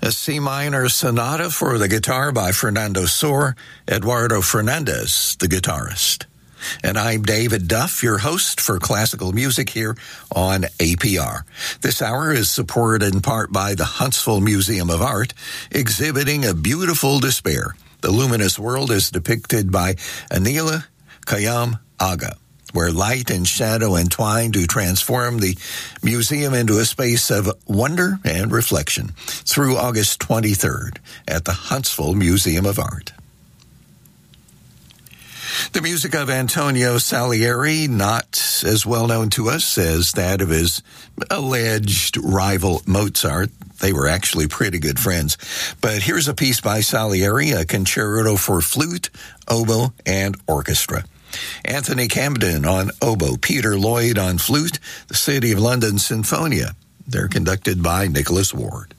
A C minor sonata for the guitar by Fernando Sor, Eduardo Fernandez, the guitarist. And I'm David Duff, your host for classical music here on APR. This hour is supported in part by the Huntsville Museum of Art, exhibiting A Beautiful Despair. The luminous world is depicted by Anila Kayam Aga, where light and shadow entwine to transform the museum into a space of wonder and reflection through August 23rd at the Huntsville Museum of Art. The music of Antonio Salieri, not as well known to us as that of his alleged rival Mozart. They were actually pretty good friends. But here's a piece by Salieri, a concerto for flute, oboe, and orchestra. Anthony Camden on oboe, Peter Lloyd on flute, the City of London Sinfonia. They're conducted by Nicholas Ward.